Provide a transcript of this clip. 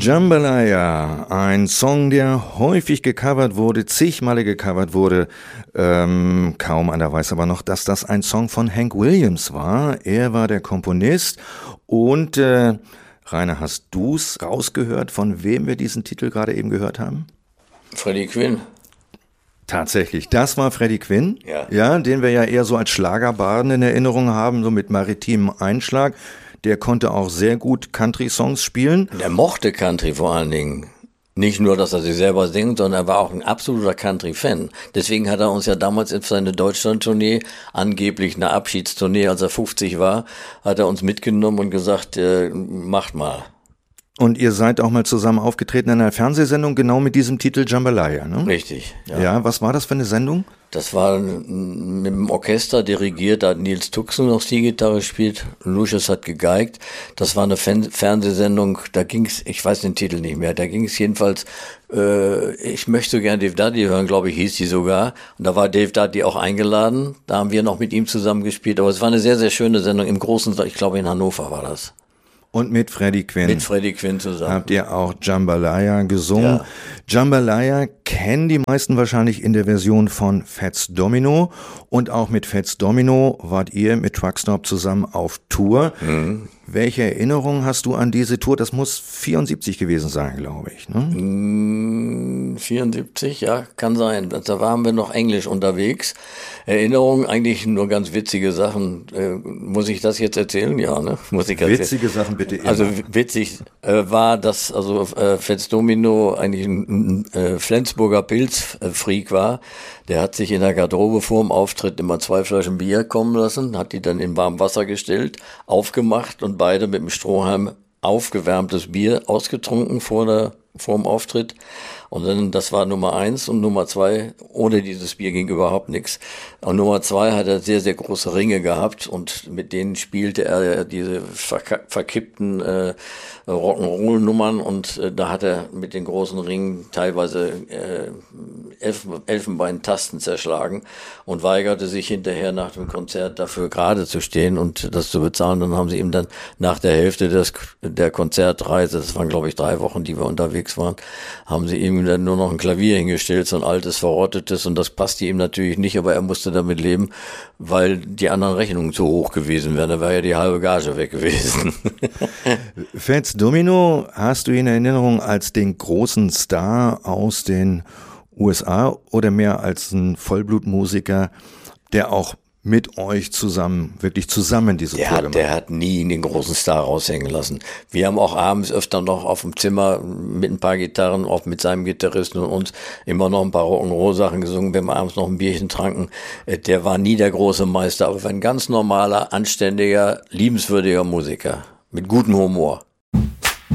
Jambalaya, ein Song, der häufig gecovert wurde, zigmalig gecovert wurde. Kaum einer weiß aber noch, dass das ein Song von Hank Williams war. Er war der Komponist. Und Rainer, hast du's rausgehört, von wem wir diesen Titel gerade eben gehört haben? Freddie Quinn. Tatsächlich, das war Freddie Quinn, ja, den wir ja eher so als Schlagerbarden in Erinnerung haben, so mit maritimem Einschlag. Der konnte auch sehr gut Country-Songs spielen. Der mochte Country vor allen Dingen. Nicht nur, dass er sie selber singt, sondern er war auch ein absoluter Country-Fan. Deswegen hat er uns ja damals in seine Deutschland-Tournee, angeblich eine Abschiedstournee, als er 50 war, hat er uns mitgenommen und gesagt, macht mal. Und ihr seid auch mal zusammen aufgetreten in einer Fernsehsendung, genau mit diesem Titel Jambalaya, ne? Richtig, ja. Ja, was war das für eine Sendung? Das war mit dem Orchester dirigiert, da hat Nils Tuxen noch Steel-Gitarre gespielt, Lucius hat gegeigt. Das war eine Fernsehsendung, da ging's, ich weiß den Titel nicht mehr, da ging's jedenfalls, ich möchte so gern Dave Dudley hören, glaube ich, hieß die sogar. Und da war Dave Dudley auch eingeladen, da haben wir noch mit ihm zusammen gespielt. Aber es war eine sehr, sehr schöne Sendung im großen, ich glaube in Hannover war das. Und mit Freddie Quinn. Mit Freddie Quinn zusammen. Habt ihr auch Jambalaya gesungen. Ja. Jambalaya kennen die meisten wahrscheinlich in der Version von Fats Domino. Und auch mit Fats Domino wart ihr mit Truckstop zusammen auf Tour. Mhm. Welche Erinnerung hast du an diese Tour? Das muss 74 gewesen sein, glaube ich, ne? 74, ja, kann sein. Da waren wir noch englisch unterwegs. Erinnerungen, eigentlich nur ganz witzige Sachen. Muss ich das jetzt erzählen? Ja, ne? Muss ich erzählen. Witzige Sachen bitte immer. Also witzig war, dass Fats Domino eigentlich ein Flensburger Pilzfreak war. Der hat sich in der Garderobe vor dem Auftritt immer 2 Flaschen Bier kommen lassen, hat die dann in warmem Wasser gestellt, aufgemacht und beide mit dem Strohhalm aufgewärmtes Bier ausgetrunken vor dem Auftritt. Und dann, das war Nummer 1 und Nummer 2, ohne dieses Bier ging überhaupt nichts. Und Nummer 2 hat er sehr, sehr große Ringe gehabt und mit denen spielte er diese verkippten Rock'n'Roll-Nummern und da hat er mit den großen Ringen teilweise Elfenbeintasten zerschlagen und weigerte sich hinterher nach dem Konzert dafür gerade zu stehen und das zu bezahlen. Dann haben sie ihm dann nach der Hälfte der Konzertreise, das waren glaube ich 3 Wochen, die wir unterwegs waren, haben sie ihm dann nur noch ein Klavier hingestellt, so ein altes, verrottetes und das passte ihm natürlich nicht, aber er musste damit leben, weil die anderen Rechnungen zu hoch gewesen wären. Da wäre ja die halbe Gage weg gewesen. Fats Domino hast du in Erinnerung als den großen Star aus den USA oder mehr als ein Vollblutmusiker, der auch mit euch zusammen, wirklich zusammen diese Tour gemacht? Der hat nie den großen Star raushängen lassen. Wir haben auch abends öfter noch auf dem Zimmer mit ein paar Gitarren, auch mit seinem Gitarristen und uns immer noch ein paar Rock'n'Roll-Sachen gesungen, wenn wir abends noch ein Bierchen tranken. Der war nie der große Meister, aber ein ganz normaler, anständiger, liebenswürdiger Musiker mit gutem Humor.